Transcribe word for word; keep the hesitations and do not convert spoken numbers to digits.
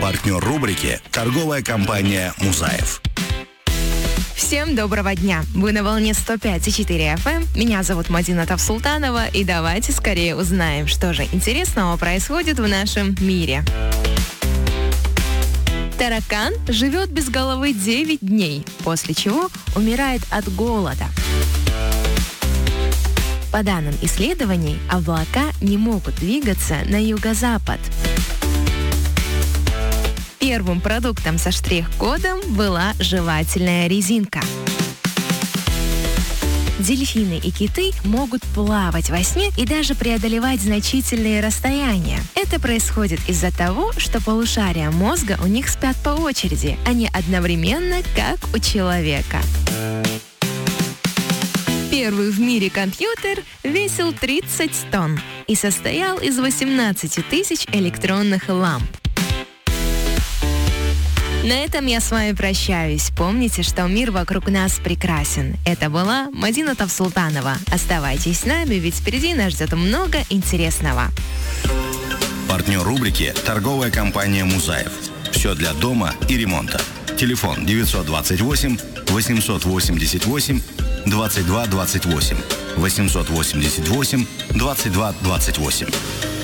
Партнер рубрики «Торговая компания Музаев». Всем доброго дня! Вы на волне сто пять и четыре эф эм. Меня зовут Мадина Тавсултанова. И давайте скорее узнаем, что же интересного происходит в нашем мире. Таракан живет без головы девять дней, после чего умирает от голода. По данным исследований, облака не могут двигаться на юго-запад. Первым продуктом со штрих-кодом была жевательная резинка. Дельфины и киты могут плавать во сне и даже преодолевать значительные расстояния. Это происходит из-за того, что полушария мозга у них спят по очереди, а не одновременно, как у человека. Первый в мире компьютер весил тридцать тонн и состоял из восемнадцати тысяч электронных ламп. На этом я с вами прощаюсь. Помните, что мир вокруг нас прекрасен. Это была Мадина Тавсултанова. Оставайтесь с нами, ведь впереди нас ждет много интересного. Партнер рубрики «Торговая компания Музаев». Все для дома и ремонта. Телефон девятьсот двадцать восемь восемьсот восемьдесят восемь двадцать два двадцать восемь. восемьсот восемьдесят восемь двадцать два двадцать восемь.